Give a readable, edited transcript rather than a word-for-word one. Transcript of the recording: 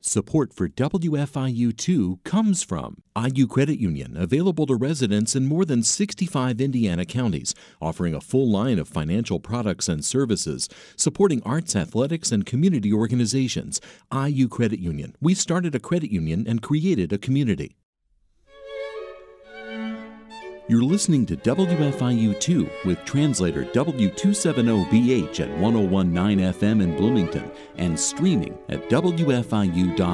Support for WFIU2 comes from IU Credit Union, available to residents in more than 65 Indiana counties, offering a full line of financial products and services, supporting arts, athletics, and community organizations. IU Credit Union. We started a credit union and created a community. You're listening to WFIU2 with translator W270BH at 1019 FM in Bloomington and streaming at WFIU.org.